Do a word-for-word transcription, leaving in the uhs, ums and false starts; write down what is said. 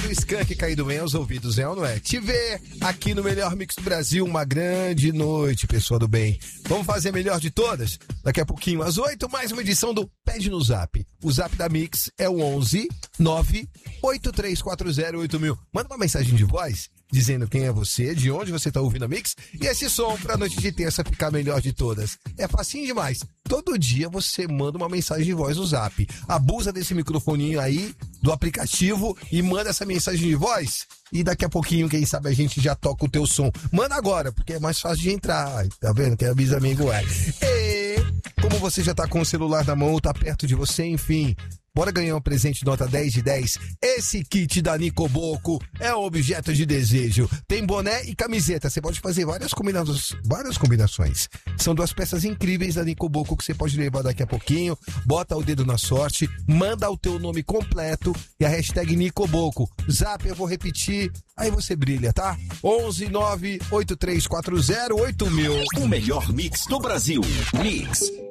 do Skank caído bem aos ouvidos, é ou não é? Te ver aqui no Melhor Mix do Brasil, uma grande noite, pessoal do bem. Vamos fazer a melhor de todas? Daqui a pouquinho, às oito, mais uma edição do Pede no Zap. O Zap da Mix é o onze nove oito três quatro zero oito mil. Manda uma mensagem de voz dizendo quem é você, de onde você tá ouvindo a Mix e esse som pra noite de terça ficar a melhor de todas. É facinho demais. Todo dia você manda uma mensagem de voz no Zap. Abusa desse microfoninho aí do aplicativo e manda essa mensagem de voz e daqui a pouquinho, quem sabe, a gente já toca o teu som. Manda agora, porque é mais fácil de entrar. Tá vendo? Que avisa amigo é. E como você já tá com o celular na mão, tá perto de você, enfim... Bora ganhar um presente nota dez de dez. Esse kit da Nicoboco é um objeto de desejo. Tem boné e camiseta. Você pode fazer várias combinações. Várias combinações. São duas peças incríveis da Nicoboco que você pode levar daqui a pouquinho. Bota o dedo na sorte. Manda o teu nome completo e a hashtag Nicoboco. Zap, eu vou repetir. Aí você brilha, tá? onze nove oito três quatro zero oito mil. O melhor mix do Brasil. Mix.